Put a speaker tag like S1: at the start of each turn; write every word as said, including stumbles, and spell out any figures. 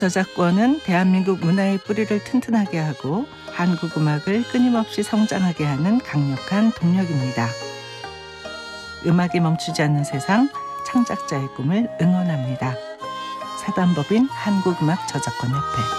S1: 저작권은 대한민국 문화의 뿌리를 튼튼하게 하고 한국 음악을 끊임없이 성장하게 하는 강력한 동력입니다. 음악이 멈추지 않는 세상, 창작자의 꿈을 응원합니다. 사단법인 한국음악저작권협회.